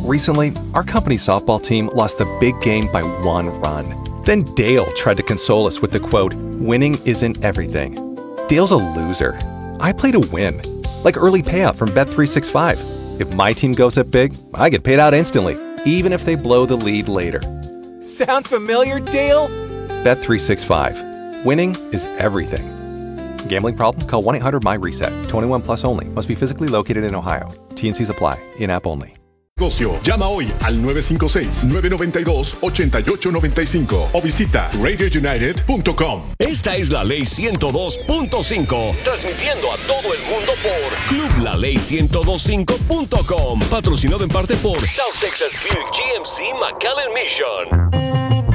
Recently, our company's softball team lost the big game by 1 run. Then Dale tried to console us with the quote, "Winning isn't everything." Dale's a loser. I play to win. Like early payout from Bet365. If my team goes up big, I get paid out instantly, even if they blow the lead later. Sound familiar, Dale? Bet365. Winning is everything. Gambling problem? Call 1-800-MY-RESET. 21 plus only. Must be physically located in Ohio. T&Cs apply. In-app only. Llama hoy al 956-992-8895 o visita radiounited.com. Esta es la Ley 102.5, transmitiendo a todo el mundo por clublaley1025.com, patrocinado en parte por South Texas Buick GMC McAllen Mission.